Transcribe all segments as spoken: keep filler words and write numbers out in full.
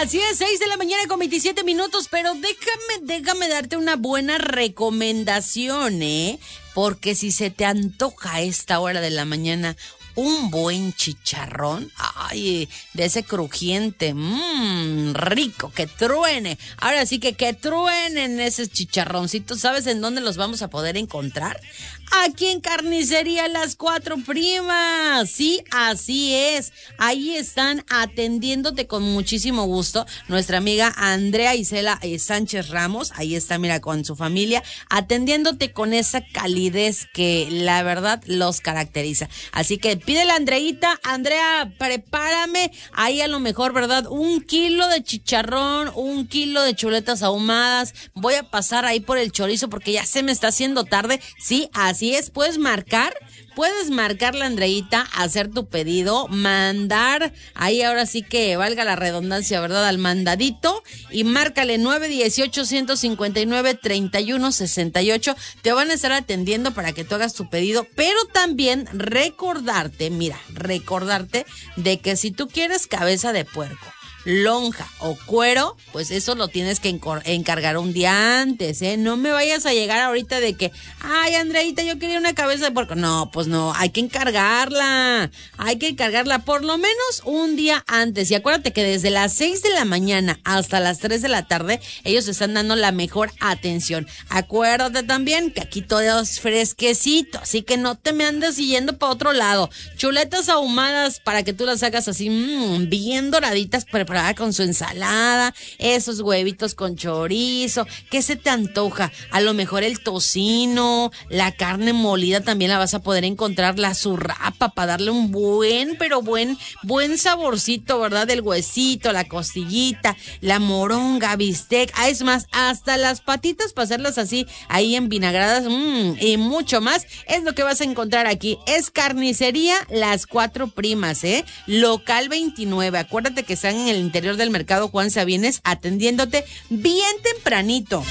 Así es, seis de la mañana con veintisiete minutos, pero déjame, déjame darte una buena recomendación, ¿eh? Porque si se te antoja a esta hora de la mañana un buen chicharrón, ay, de ese crujiente, mmm, rico, que truene. Ahora sí que que truenen ese chicharroncito. ¿Sabes en dónde los vamos a poder encontrar? Aquí en Carnicería Las Cuatro Primas. Sí, así es. Ahí están atendiéndote con muchísimo gusto nuestra amiga Andrea Isela eh, Sánchez Ramos. Ahí está, mira, con su familia, atendiéndote con esa calidez que la verdad los caracteriza. Así que pídele a Andreita, Andrea, prepárame ahí a lo mejor, ¿verdad? Un kilo de chicharrón, un kilo de chuletas ahumadas. Voy a pasar ahí por el chorizo porque ya se me está haciendo tarde. Sí, así es, puedes marcar, puedes marcarle a Andreita, hacer tu pedido, mandar, ahí ahora sí que valga la redundancia, ¿verdad? Al mandadito y márcale nueve dieciocho, ciento cincuenta y nueve, treinta y uno sesenta y ocho. Te van a estar atendiendo para que tú hagas tu pedido, pero también recordarte, mira, recordarte de que si tú quieres cabeza de puerco, lonja o cuero, pues eso lo tienes que encargar un día antes, ¿eh? No me vayas a llegar ahorita de que, ay, Andreita, yo quería una cabeza de puerco. No, pues no, hay que encargarla, hay que encargarla por lo menos un día antes. Y acuérdate que desde las seis de la mañana hasta las tres de la tarde, ellos están dando la mejor atención. Acuérdate también que aquí todo es fresquecito, así que no te me andes yendo para otro lado. Chuletas ahumadas para que tú las hagas así, mmm, bien doraditas, pero con su ensalada, esos huevitos con chorizo. ¿Qué se te antoja? A lo mejor el tocino, la carne molida también la vas a poder encontrar, la zurrapa para darle un buen, pero buen, buen saborcito, ¿verdad? El huesito, la costillita, la moronga, bistec, ah, es más, hasta las patitas para hacerlas así, ahí en vinagradas, mmm, y mucho más, es lo que vas a encontrar aquí. Es Carnicería Las Cuatro Primas, ¿eh? Local veintinueve, acuérdate que están en el interior del mercado Juan Sabines, atendiéndote bien tempranito.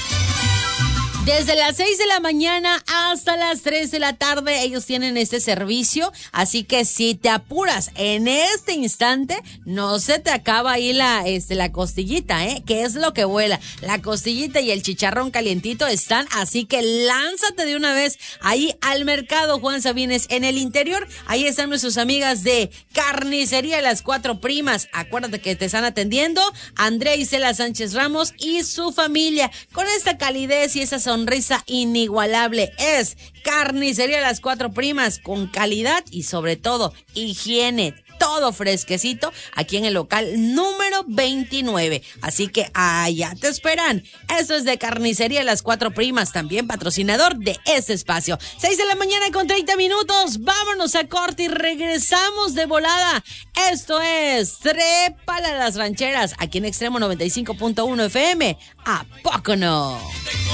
Desde las seis de la mañana hasta las tres de la tarde ellos tienen este servicio, así que si te apuras en este instante, no se te acaba ahí la, este, la costillita, ¿eh? Que es lo que vuela. La costillita y el chicharrón calientito están, así que lánzate de una vez ahí al mercado Juan Sabines en el interior. Ahí están nuestras amigas de Carnicería Las Cuatro Primas. Acuérdate que te están atendiendo Andrea Isela Sánchez Ramos y su familia con esta calidez y esa sonrisa inigualable. Es Carnicería Las Cuatro Primas, con calidad y sobre todo higiene, todo fresquecito aquí en el local número veintinueve. Así que allá te esperan. Esto es de Carnicería Las Cuatro Primas, también patrocinador de este espacio. seis de la mañana con treinta minutos. Vámonos a corte y regresamos de volada. Esto es Trépala a las Rancheras, aquí en Extremo noventa y cinco punto uno F M. ¿A poco no?